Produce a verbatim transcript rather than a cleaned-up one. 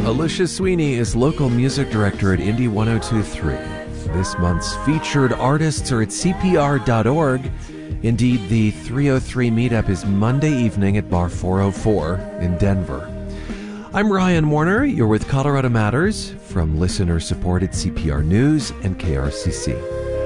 Alicia Sweeney is local music director at Indie one oh two point three. This month's featured artists are at C P R dot org. Indeed, the three oh three meetup is Monday evening at Bar four oh four in Denver. I'm Ryan Warner. You're with Colorado Matters from listener-supported C P R News and K R C C.